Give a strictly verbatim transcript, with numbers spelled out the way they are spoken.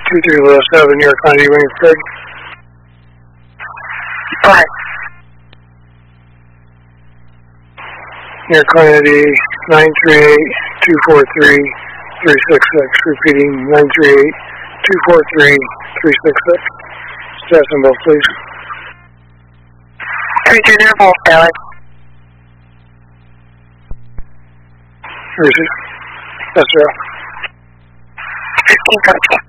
two three Little seven, New York Quantity, winning Craig. Go ahead. New York Quantity, nine three eight, two four three, three six six, repeating nine three eight, two four three, three six six. Stats on both, please. three two zero both, Dallas. Receive. That's right. fifteen, gotcha.